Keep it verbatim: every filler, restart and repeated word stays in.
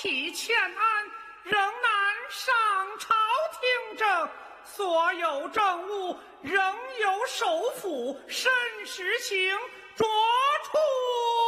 体欠安，仍难上朝听政，所有政务仍由首辅申时行着处。